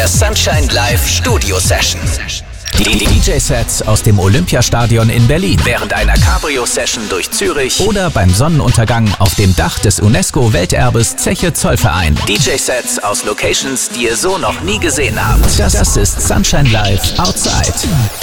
der Sunshine Live Studio Session. Die DJ-Sets aus dem Olympiastadion in Berlin, während einer Cabrio-Session durch Zürich oder beim Sonnenuntergang auf dem Dach des UNESCO-Welterbes Zeche Zollverein. DJ-Sets aus Locations, die ihr so noch nie gesehen habt. Das ist Sunshine Live Outside.